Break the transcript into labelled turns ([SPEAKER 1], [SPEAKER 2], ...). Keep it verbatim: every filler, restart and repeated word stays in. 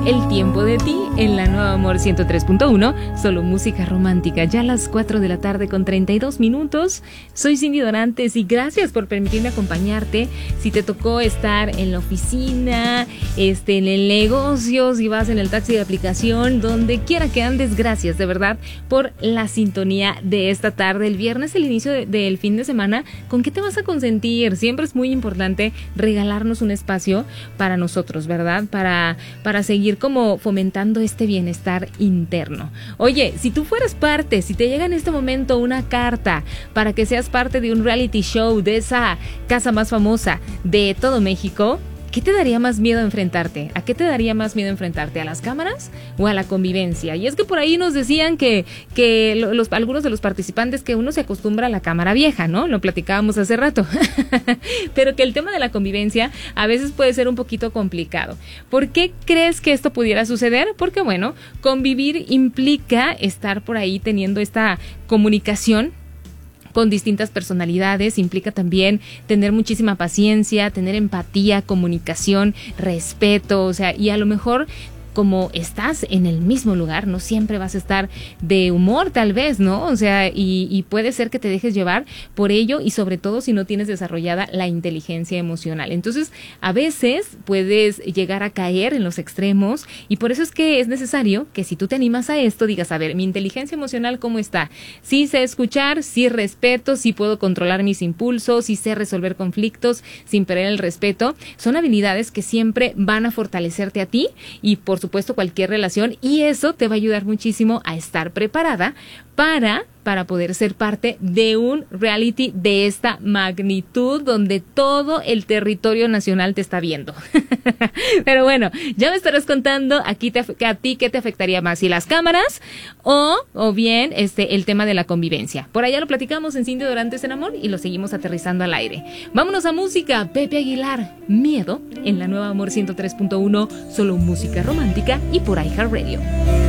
[SPEAKER 1] El tiempo de ti en la Nueva Amor ciento tres punto uno, solo música romántica, ya a las cuatro de la tarde con treinta y dos minutos. Soy Cindy Dorantes y gracias por permitirme acompañarte. Si te tocó estar en la oficina, este, en el negocio, si vas en el taxi de aplicación, donde quiera que andes, gracias de verdad por la sintonía de esta tarde. El viernes, el inicio de, del fin de semana, ¿con qué te vas a consentir? Siempre es muy importante regalarnos un espacio para nosotros, ¿verdad? Para, para seguir como fomentando este bienestar interno. Oye, si tú fueras parte, si te llega en este momento una carta para que seas parte de un reality show de esa casa más famosa de todo México, ¿qué te daría más miedo enfrentarte? ¿A qué te daría más miedo enfrentarte? ¿A las cámaras o a la convivencia? Y es que por ahí nos decían que, que los, algunos de los participantes que uno se acostumbra a la cámara vieja, ¿no? Lo platicábamos hace rato. Pero que el tema de la convivencia a veces puede ser un poquito complicado. ¿Por qué crees que esto pudiera suceder? Porque, bueno, convivir implica estar por ahí teniendo esta comunicación con distintas personalidades, implica también tener muchísima paciencia, tener empatía, comunicación, respeto, o sea, y a lo mejor como estás en el mismo lugar, no siempre vas a estar de humor tal vez, ¿no? O sea, y, y puede ser que te dejes llevar por ello y sobre todo si no tienes desarrollada la inteligencia emocional. Entonces, a veces puedes llegar a caer en los extremos y por eso es que es necesario que si tú te animas a esto, digas, a ver, mi inteligencia emocional, ¿cómo está? Sí sé escuchar, sí respeto, sí puedo controlar mis impulsos, sí sé resolver conflictos sin perder el respeto. Son habilidades que siempre van a fortalecerte a ti y por supuesto cualquier relación, y eso te va a ayudar muchísimo a estar preparada para para poder ser parte de un reality de esta magnitud donde todo el territorio nacional te está viendo. Pero bueno, ya me estarás contando aquí te, que a ti qué te afectaría más, si las cámaras o, o bien este el tema de la convivencia. Por allá lo platicamos en Cindy Dorantes en Amor y lo seguimos aterrizando al aire. Vámonos a música. Pepe Aguilar, Miedo, en la Nueva Amor ciento tres punto uno, solo música romántica y por iHeartRadio.